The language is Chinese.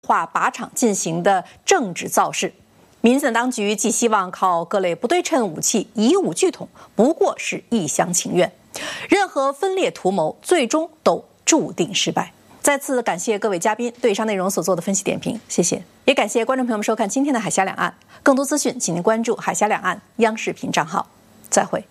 化靶场进行的政治造势。民进党当局寄希望靠各类不对称武器以武拒统，不过是一厢情愿。任何分裂图谋，最终都注定失败。再次感谢各位嘉宾对以上内容所做的分析点评，谢谢。也感谢观众朋友们收看今天的海峡两岸。更多资讯，请您关注海峡两岸央视频账号。再会。